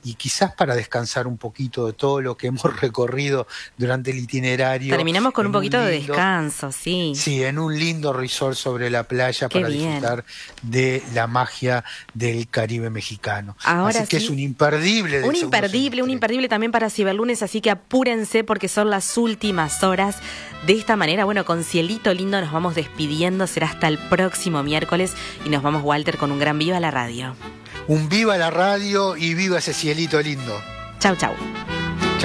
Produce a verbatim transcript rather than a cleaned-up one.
y quizás para descansar un poquito de todo lo que hemos recorrido durante el itinerario. Terminamos con un poquito un de lindo, descanso, sí. Sí, en un lindo resort sobre la playa. Qué para bien. Disfrutar de la magia del Caribe mexicano. Ahora así que sí, es un imperdible del Un imperdible, un imperdible también para Ciberlunes, así que apúrense porque son las últimas horas. De esta manera, bueno, con Cielito Lindo nos vamos despidiendo, será hasta el próximo miércoles y nos vamos, Walter, con un gran viva la radio. Un viva la radio y viva ese cielito lindo. Chau, chau.